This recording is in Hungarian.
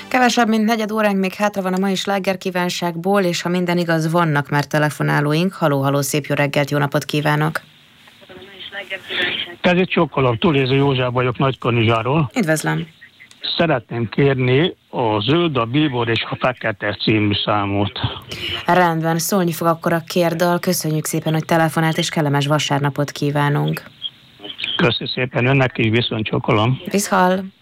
Kevesebb, mint negyed óránk még hátra van a mai slágerkívánságból, és ha minden igaz, vannak már telefonálóink. Halló, szép jó reggelt, jó napot kívánok! Ez egy Csokolom, Tuléző József vagyok Nagykanizsáról. Üdvözlöm! Szeretném kérni a Zöld, a Bíbor és a Fekete című számot. Rendben, szólni fog akkor a kérdal. Köszönjük szépen, hogy telefonált, és kellemes vasárnapot kívánunk. Köszönöm szépen önnek is, viszont Csokolom. Viszhall!